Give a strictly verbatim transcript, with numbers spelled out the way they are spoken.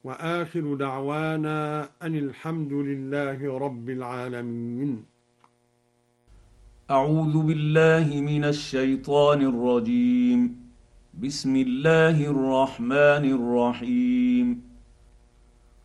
وآخر دعوانا أن الحمد لله رب العالمين. اعوذ بالله من الشيطان الرجيم. بسم الله الرحمن الرحيم.